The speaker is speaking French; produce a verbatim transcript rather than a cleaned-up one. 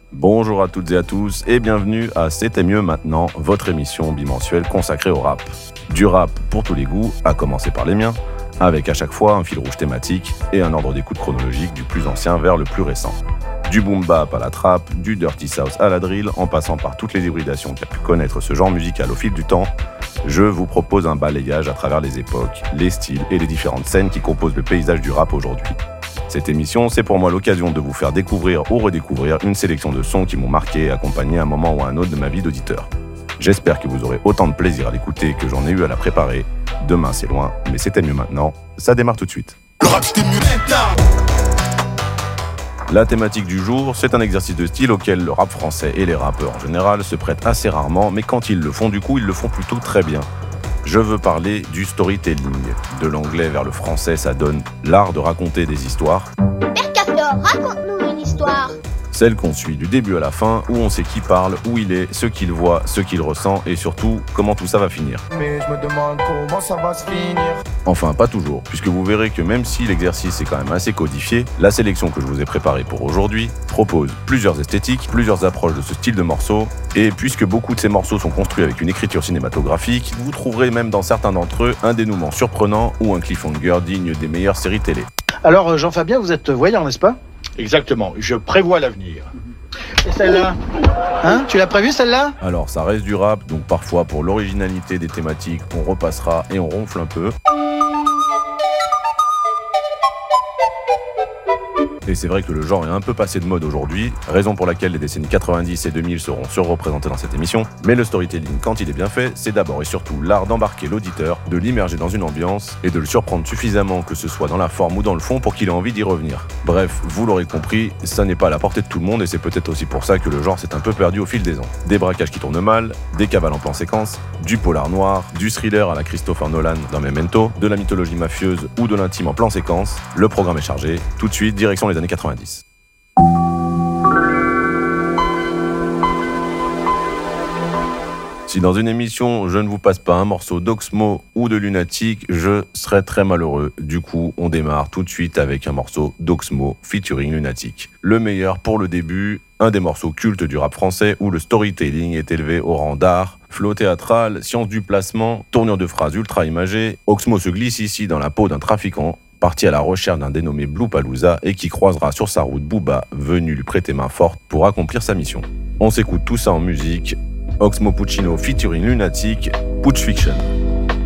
Bonjour à toutes et à tous et bienvenue à C'était mieux maintenant, votre émission bimensuelle consacrée au rap. Du rap pour tous les goûts, à commencer par les miens, avec à chaque fois un fil rouge thématique et un ordre d'écoute chronologique du plus ancien vers le plus récent. Du boom bap à la trap, du dirty south à la drill, en passant par toutes les hybridations qu'a pu connaître ce genre musical au fil du temps, je vous propose un balayage à travers les époques, les styles et les différentes scènes qui composent le paysage du rap aujourd'hui. Cette émission, c'est pour moi l'occasion de vous faire découvrir ou redécouvrir une sélection de sons qui m'ont marqué et accompagné à un moment ou à un autre de ma vie d'auditeur. J'espère que vous aurez autant de plaisir à l'écouter que j'en ai eu à la préparer. Demain, c'est loin, mais c'était mieux maintenant. Ça démarre tout de suite. Le rap, c'était mieux maintenant. La thématique du jour, c'est un exercice de style auquel le rap français et les rappeurs en général se prêtent assez rarement, mais quand ils le font du coup, ils le font plutôt très bien. Je veux parler du storytelling. De l'anglais vers le français, ça donne l'art de raconter des histoires. Père Castor, raconte-nous une histoire. Celle qu'on suit du début à la fin, où on sait qui parle, où il est, ce qu'il voit, ce qu'il ressent et surtout, comment tout ça va finir. Mais je me demande comment ça va se finir. Enfin, pas toujours, puisque vous verrez que même si l'exercice est quand même assez codifié, la sélection que je vous ai préparée pour aujourd'hui propose plusieurs esthétiques, plusieurs approches de ce style de morceaux, et puisque beaucoup de ces morceaux sont construits avec une écriture cinématographique, vous trouverez même dans certains d'entre eux un dénouement surprenant ou un cliffhanger digne des meilleures séries télé. Alors Jean-Fabien, vous êtes voyant, n'est-ce pas ? Exactement, je prévois l'avenir. Et celle-là ? Hein ? Tu l'as prévue celle-là ? Alors ça reste du rap, donc parfois pour l'originalité des thématiques, on repassera et on ronfle un peu. Et c'est vrai que le genre est un peu passé de mode aujourd'hui, raison pour laquelle les décennies quatre-vingt-dix et deux mille seront surreprésentées dans cette émission. Mais le storytelling, quand il est bien fait, c'est d'abord et surtout l'art d'embarquer l'auditeur, de l'immerger dans une ambiance et de le surprendre suffisamment, que ce soit dans la forme ou dans le fond, pour qu'il ait envie d'y revenir. Bref, vous l'aurez compris, ça n'est pas à la portée de tout le monde et c'est peut-être aussi pour ça que le genre s'est un peu perdu au fil des ans. Des braquages qui tournent mal, des cavales en plan séquence, du polar noir, du thriller à la Christopher Nolan dans Memento, de la mythologie mafieuse ou de l'intime en plan séquence. Le programme est chargé. Tout de suite, direction les années quatre-vingt-dix. Si dans une émission, je ne vous passe pas un morceau d'Oxmo ou de Lunatic, je serais très malheureux. Du coup, on démarre tout de suite avec un morceau d'Oxmo featuring Lunatic. Le meilleur pour le début, un des morceaux cultes du rap français où le storytelling est élevé au rang d'art. Flow théâtral, science du placement, tournure de phrases ultra imagée, Oxmo se glisse ici dans la peau d'un trafiquant, parti à la recherche d'un dénommé Blue Palooza et qui croisera sur sa route Booba, venu lui prêter main forte pour accomplir sa mission. On s'écoute tout ça en musique. Oxmo Puccino featuring Lunatic, Putsch Fiction.